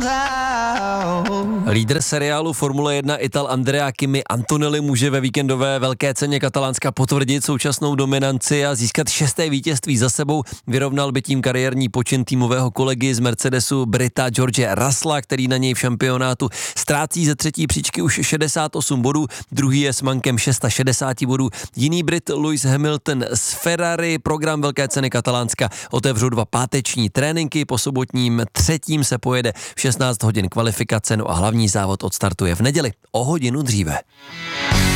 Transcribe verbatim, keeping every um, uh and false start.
Lídr seriálu Formule jedna Ital Andrea Kimi Antonelli může ve víkendové velké ceně Katalánska potvrdit současnou dominanci a získat šesté vítězství za sebou. Vyrovnal by tím kariérní počin týmového kolegy z Mercedesu Brita George Russella, který na něj v šampionátu ztrácí ze třetí příčky už šedesát osm bodů, druhý je s mankem šedesát šest bodů. Jiný Brit Lewis Hamilton z Ferrari. Program velké ceny Katalánska otevřou dva páteční tréninky, po sobotním třetím se pojede v šestnáct hodin kvalifikace, no a hlavní závod odstartuje v neděli o hodinu dříve.